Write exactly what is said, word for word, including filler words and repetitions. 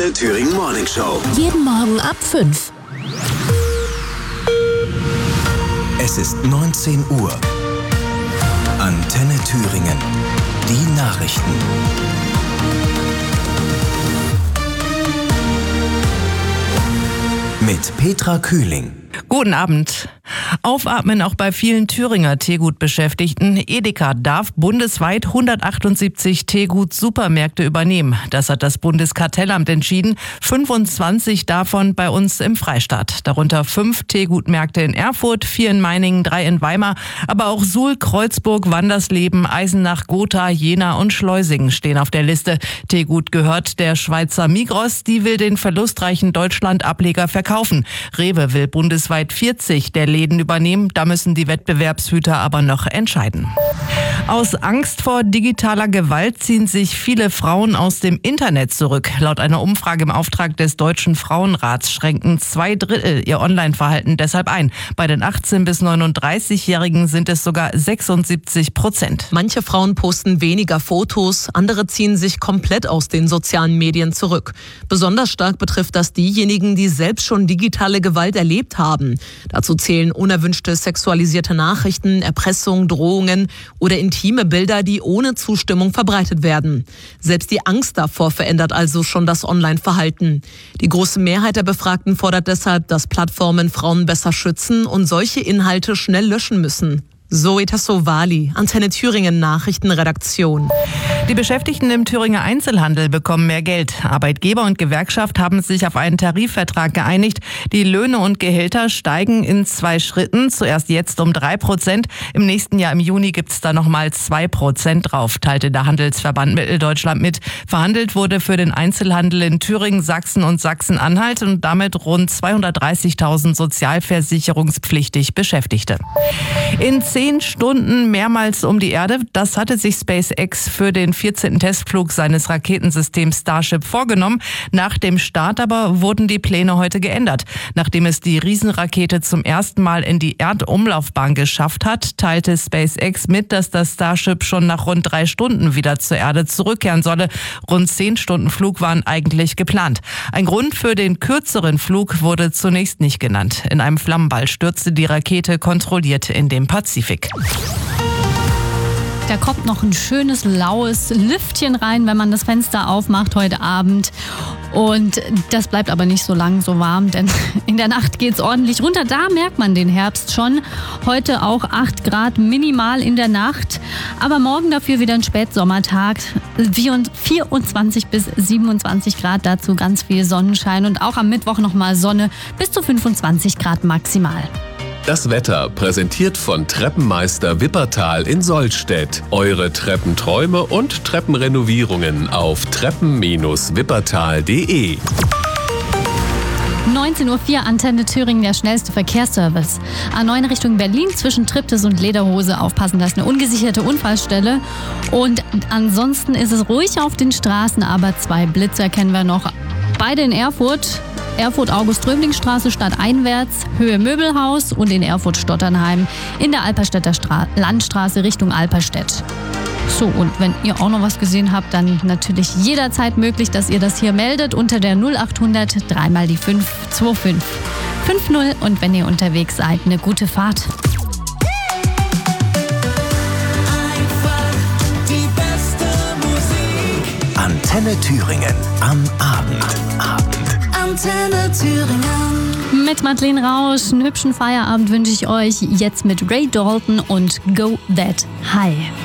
Antenne Thüringen Morning Show. Jeden Morgen ab fünf. Es ist neunzehn Uhr. Antenne Thüringen. Die Nachrichten. Mit Petra Kühling. Guten Abend. Aufatmen auch bei vielen Thüringer Teegut-Beschäftigten. Edeka darf bundesweit hundertachtundsiebzig Teegut-Supermärkte übernehmen. Das hat das Bundeskartellamt entschieden. fünfundzwanzig davon bei uns im Freistaat. Darunter fünf Teegut-Märkte in Erfurt, vier in Meiningen, drei in Weimar. Aber auch Suhl, Kreuzburg, Wandersleben, Eisenach, Gotha, Jena und Schleusingen stehen auf der Liste. Teegut gehört der Schweizer Migros. Die will den verlustreichen Deutschland-Ableger verkaufen. Rewe will bundesweit vierzig der Läden übernehmen. Da müssen die Wettbewerbshüter aber noch entscheiden. Aus Angst vor digitaler Gewalt ziehen sich viele Frauen aus dem Internet zurück. Laut einer Umfrage im Auftrag des Deutschen Frauenrats schränken zwei Drittel ihr Online-Verhalten deshalb ein. Bei den achtzehn- bis neununddreißigjährigen sind es sogar sechsundsiebzig Prozent. Manche Frauen posten weniger Fotos, andere ziehen sich komplett aus den sozialen Medien zurück. Besonders stark betrifft das diejenigen, die selbst schon digitale Gewalt erlebt haben. Dazu zählen unerwünschte sexualisierte Nachrichten, Erpressung, Drohungen oder intime Bilder, die ohne Zustimmung verbreitet werden. Selbst die Angst davor verändert also schon das Online-Verhalten. Die große Mehrheit der Befragten fordert deshalb, dass Plattformen Frauen besser schützen und solche Inhalte schnell löschen müssen. Zoe Tassovali, Antenne Thüringen Nachrichtenredaktion. Die Beschäftigten im Thüringer Einzelhandel bekommen mehr Geld. Arbeitgeber und Gewerkschaft haben sich auf einen Tarifvertrag geeinigt. Die Löhne und Gehälter steigen in zwei Schritten. Zuerst jetzt um drei Prozent. Im nächsten Jahr im Juni gibt es da nochmal zwei Prozent drauf, teilte der Handelsverband Mitteldeutschland mit. Verhandelt wurde für den Einzelhandel in Thüringen, Sachsen und Sachsen-Anhalt und damit rund zweihundertdreißigtausend sozialversicherungspflichtig Beschäftigte. In zehn Stunden mehrmals um die Erde, das hatte sich SpaceX für den vierzehnten Testflug seines Raketensystems Starship vorgenommen. Nach dem Start aber wurden die Pläne heute geändert. Nachdem es die Riesenrakete zum ersten Mal in die Erdumlaufbahn geschafft hat, teilte SpaceX mit, dass das Starship schon nach rund drei Stunden wieder zur Erde zurückkehren solle. Rund zehn Stunden Flug waren eigentlich geplant. Ein Grund für den kürzeren Flug wurde zunächst nicht genannt. In einem Flammenball stürzte die Rakete kontrolliert in den Pazifik. Da kommt noch ein schönes, laues Lüftchen rein, wenn man das Fenster aufmacht heute Abend. Und das bleibt aber nicht so lang so warm, denn in der Nacht geht's ordentlich runter. Da merkt man den Herbst schon. Heute auch acht Grad minimal in der Nacht. Aber morgen dafür wieder ein Spätsommertag. vierundzwanzig bis siebenundzwanzig Grad, dazu ganz viel Sonnenschein. Und auch am Mittwoch nochmal Sonne bis zu fünfundzwanzig Grad maximal. Das Wetter präsentiert von Treppenmeister Wippertal in Sollstedt. Eure Treppenträume und Treppenrenovierungen auf treppen Bindestrich wippertal punkt de. neunzehn Uhr vier, Antenne Thüringen, der schnellste Verkehrsservice. A neun Richtung Berlin zwischen Triptis und Lederhose. Aufpassen, das ist eine ungesicherte Unfallstelle. Und ansonsten ist es ruhig auf den Straßen, aber zwei Blitze erkennen wir noch. Beide in Erfurt. Erfurt-August-Römling-Straße stadteinwärts, Höhe Möbelhaus und in Erfurt-Stotternheim in der Alperstädter Stra- Landstraße Richtung Alperstedt. So, und wenn ihr auch noch was gesehen habt, dann natürlich jederzeit möglich, dass ihr das hier meldet unter der null acht hundert drei mal die fünf zwei fünf fünf null und wenn ihr unterwegs seid, eine gute Fahrt. Die beste Musik. Antenne Thüringen am Abend. Abend. Antenne Thüringen. Mit Madeleine Rausch, einen hübschen Feierabend wünsche ich euch jetzt mit Ray Dalton und Go That High.